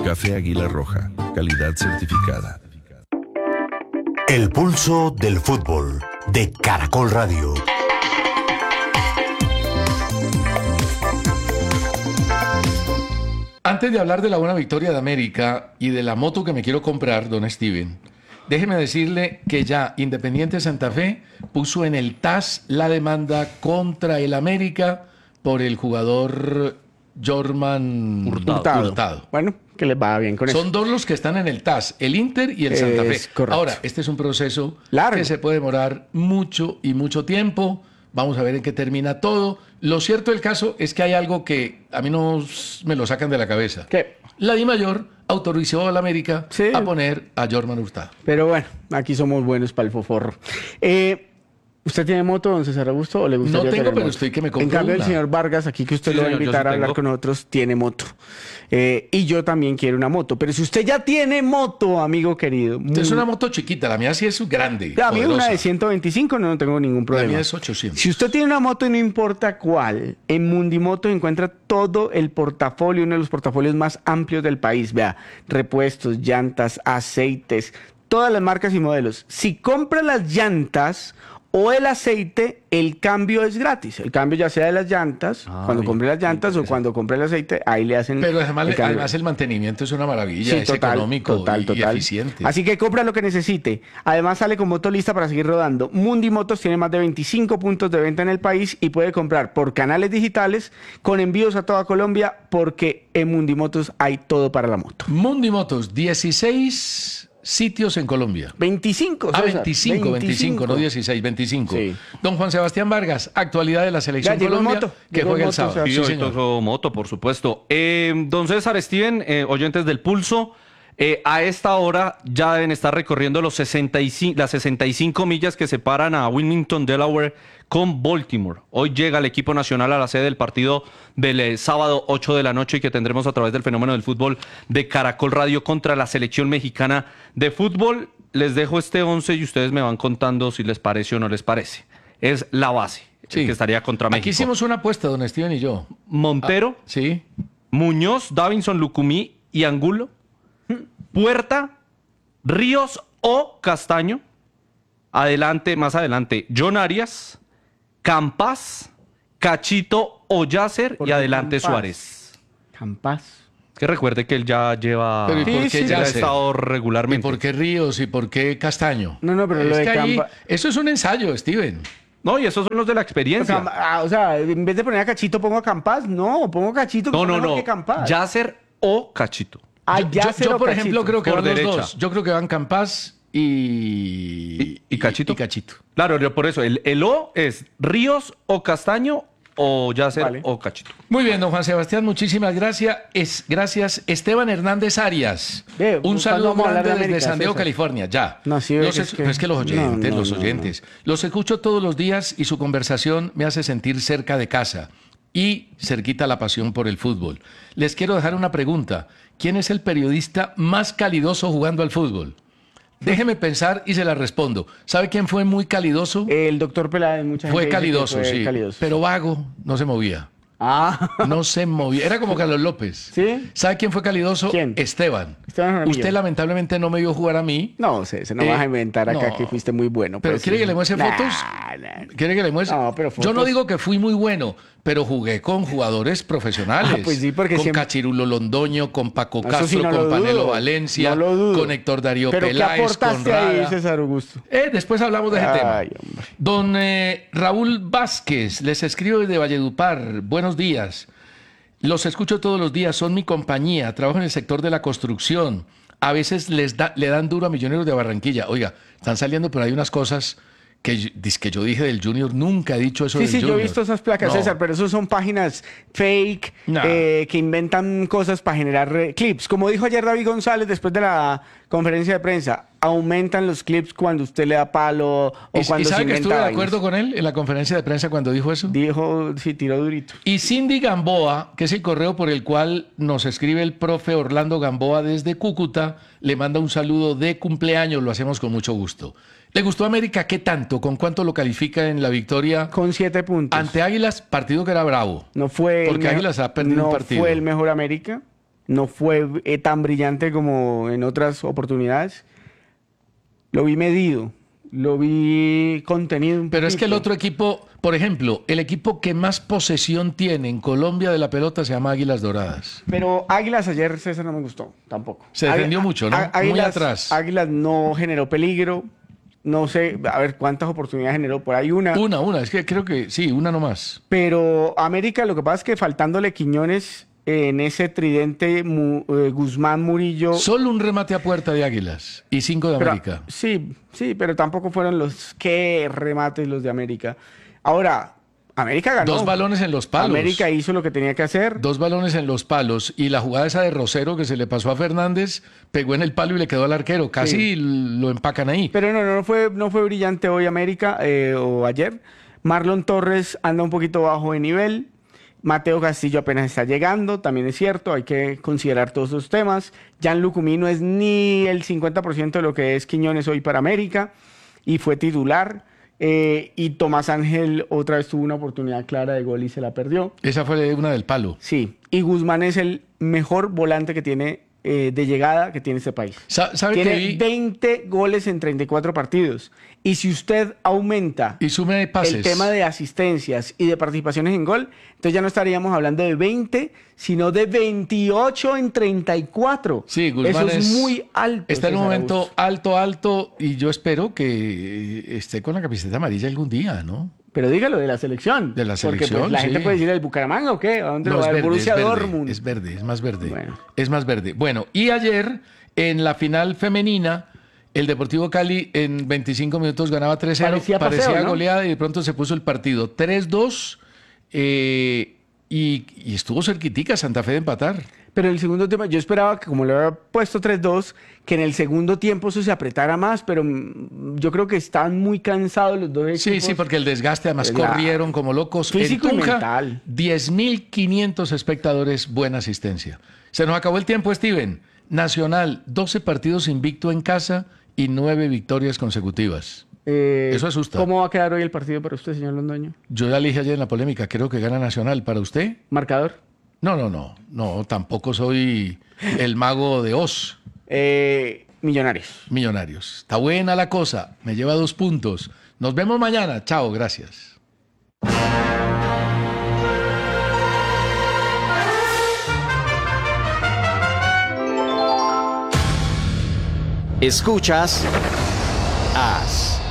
Café Águila Roja, calidad certificada. El pulso del fútbol de Caracol Radio. Antes de hablar de la buena victoria de América y de la moto que me quiero comprar, don Steven, déjeme decirle que ya Independiente Santa Fe puso en el TAS la demanda contra el América por el jugador Jorman Hurtado. Bueno, que les va bien con eso. Son dos los que están en el TAS, el Inter y el Santa Fe. Correcto. Ahora, este es un proceso largo, que se puede demorar mucho y mucho tiempo. Vamos a ver en qué termina todo. Lo cierto del caso es que hay algo que a mí no me lo sacan de la cabeza. ¿Qué? La DIMAYOR autorizó a la América a poner a Jorman Hurtado. Pero bueno, aquí somos buenos para el foforro. ¿Usted tiene moto, don César Augusto, o le gustaría No tengo, tener pero moto? estoy que me compro En cambio, una. el señor Vargas, aquí que usted Sí, lo va a señor, invitar yo a sí hablar tengo. con nosotros, tiene moto. Y yo también quiero una moto. Pero si usted ya tiene moto, amigo querido... Es una moto chiquita, la mía sí es grande. A mí una poderosa. de 125 no tengo ningún problema. La mía es 800. Si usted tiene una moto y no importa cuál, en Mundimoto encuentra todo el portafolio, uno de los portafolios más amplios del país. Vea, repuestos, llantas, aceites, todas las marcas y modelos. Si compra las llantas o el aceite, el cambio es gratis. El cambio ya sea de las llantas, cuando bien, compre las llantas o cuando compre el aceite, ahí le hacen Pero el cambio. además el mantenimiento es una maravilla, Sí, es económico total. y eficiente. Así que compra lo que necesite. Además sale con moto lista para seguir rodando. Mundi Motos tiene más de 25 puntos de venta en el país y puede comprar por canales digitales con envíos a toda Colombia porque en Mundi Motos hay todo para la moto. Mundi Motos, 16 sitios en Colombia. 25, Ah, César, 25, no 16, 25. Sí. Don Juan Sebastián Vargas, actualidad de la Selección Ya llegó Colombia, moto, que llegó juega el moto, sábado. sí, Y hoy señor. tocó moto, por supuesto. Don César, Steven, oyentes del Pulso, a esta hora ya deben estar recorriendo las 65 millas que separan a Wilmington, Delaware, con Baltimore. Hoy llega el equipo nacional a la sede del partido del sábado 8 de la noche y que tendremos a través del Fenómeno del Fútbol de Caracol Radio contra la selección mexicana de fútbol. Les dejo este 11 y ustedes me van contando si les parece o no les parece. Es la base, Sí. que estaría contra México. Aquí hicimos una apuesta, don Steven y yo. Montero, Sí. Muñoz, Davinson, Lucumí y Angulo, Puerta, Ríos o Castaño, más adelante, John Arias, Campas, Cachito o Yasser ¿Por y qué adelante Campas? Suárez. Campas. Que recuerde que él ya lleva... Pero ¿y por qué él ha Yasser? estado ¿Y regularmente. por qué Ríos y por qué Castaño? No, pero es lo de que ahí, Campa- eso es un ensayo, Steven. No, y esos son los de la experiencia. O sea, en vez de poner a Cachito, pongo a Campas. No, pongo a Cachito que No, está no, mejor no. que Campas. Yasser o Cachito. Yo, por ejemplo, creo que Por van los derecha. dos. Yo creo que van Campas y Cachito. Y Cachito. Claro, por eso, el O es Ríos o Castaño o Yasser Vale. o Cachito. Muy bien, don Juan Sebastián, muchísimas gracias. Gracias, Esteban Hernández Arias. Ve, Un ¿cuándo saludo vamos a hablar grande de desde América, San Diego, César? California. Ya. No, sí, ve Los que es, es que- es que los oyentes, no, los no, oyentes. Los escucho todos los días y su conversación me hace sentir cerca de casa y cerquita la pasión por el fútbol. Les quiero dejar una pregunta. ¿Quién es el periodista más calidoso jugando al fútbol? Déjeme pensar y se la respondo. ¿Sabe quién fue muy calidoso? El doctor Peláez, mucha gente Fue dice que calidoso, fue sí. calidoso. Pero vago, no se movía. Ah, No se movía. Era como Carlos López. ¿Sí? ¿Sabe quién fue calidoso? ¿Quién? Esteban. Esteban Jaramillo. Usted lamentablemente no me vio jugar a mí. no, se no vas a inventar acá no. que fuiste muy bueno. ¿Pero pues, quiere que le muestre nah, fotos? nah. ¿Quiere que le muestre? No, pero Yo no fotos- digo que fui muy bueno, pero jugué con jugadores profesionales. Ah, pues sí, porque con siempre- Cachirulo Londoño, con Paco Eso Castro, sí, no con lo Panelo dudo. Valencia, No lo dudo. con Héctor Darío ¿Pero Peláez, qué con aportaste ahí, Rada. César Augusto? Después hablamos de ese tema. Ay, hombre. Don Raúl Vázquez, les escribo desde Valledupar. Buenos días. Los escucho todos los días, son mi compañía. Trabajo en el sector de la construcción. A veces le dan duro a Millonarios de Barranquilla. Oiga, están saliendo por ahí unas cosas que yo dije del Junior. Nunca he dicho eso Sí, del sí, Junior. yo he visto esas placas, No. César, pero eso son páginas fake No. que inventan cosas para generar clips. Como dijo ayer David González después de la conferencia de prensa, aumentan los clips cuando usted le da palo o ¿Y cuando se sabe que inventa estuve de vainas. acuerdo con él en la conferencia de prensa cuando dijo eso? Dijo, sí, tiró durito. Y Cindy Gamboa, que es el correo por el cual nos escribe el profe Orlando Gamboa desde Cúcuta, le manda un saludo de cumpleaños, lo hacemos con mucho gusto. ¿Le gustó América? ¿Qué tanto? ¿Con cuánto lo califica en la victoria Con 7 puntos. ante Águilas? Partido que era bravo. No fue Porque el Águilas ha perdido no un partido. fue el mejor América. No fue tan brillante como en otras oportunidades. Lo vi medido, lo vi contenido un Pero es que el poquito. otro equipo, por ejemplo, el equipo que más posesión tiene en Colombia de la pelota se llama Águilas Doradas. Pero Águilas ayer, César, no me gustó tampoco. Se defendió mucho, ¿no? Muy atrás. Águilas no generó peligro. No sé, a ver cuántas oportunidades generó. Por ahí una. Una, es que creo que sí, una nomás. Pero América, lo que pasa es que faltándole Quiñones en ese tridente, Guzmán, Murillo. Solo un remate a puerta de Águilas y 5 de pero- América. Sí, pero tampoco fueron los que remates los de América. Ahora, América ganó. 2 balones en los palos. América hizo lo que tenía que hacer. 2 balones en los palos y la jugada esa de Rosero que se le pasó a Fernández, pegó en el palo y le quedó al arquero. Casi lo empacan ahí. Pero no fue brillante hoy América o ayer. Marlon Torres anda un poquito bajo de nivel. Mateo Castillo apenas está llegando, también es cierto, hay que considerar todos esos temas. Jan Lucumí no es ni el 50% de lo que es Quiñones hoy para América y fue titular. Y Tomás Ángel otra vez tuvo una oportunidad clara de gol y se la perdió. Esa fue una del palo. Sí, y Guzmán es el mejor volante que tiene de llegada que tiene este país. ¿Sabe que Tiene vi? 20 goles en 34 partidos. Y si usted aumenta Y sume pases. el tema de asistencias y de participaciones en gol, entonces ya no estaríamos hablando de 20, sino de 28 en 34. Sí, Guzmán eso es muy alto. Está en un César momento Augusto. alto y yo espero que esté con la camiseta amarilla algún día, ¿no? Pero dígalo de la selección. De la Porque selección, pues, la gente sí. puede decir el Bucaramanga o qué, ¿a dónde No, lo va? es El verde, Borussia es verde, Dortmund. es verde, es más verde. Bueno. Es más verde. Bueno, y ayer en la final femenina, el Deportivo Cali en 25 minutos ganaba 3-0. Parecía paseo, ¿no? goleada y de pronto se puso el partido 3-2 y estuvo cerquitica Santa Fe de empatar. Pero en el segundo tiempo, yo esperaba que como le había puesto 3-2, que en el segundo tiempo eso se apretara más, pero yo creo que estaban muy cansados los dos equipos. Sí, porque el desgaste, además Ya. corrieron como locos. Físico en y Tunja, mental. 10.500 espectadores, buena asistencia. Se nos acabó el tiempo, Steven. Nacional, 12 partidos invicto en casa y 9 victorias consecutivas. Eso asusta. ¿Cómo va a quedar hoy el partido para usted, señor Londoño? Yo ya le dije ayer en la polémica, creo que gana Nacional. ¿Para usted? ¿Marcador? No, tampoco soy el mago de Oz. Millonarios. Millonarios. Está buena la cosa, me lleva 2 puntos. Nos vemos mañana. Chao, gracias. Escuchas AS.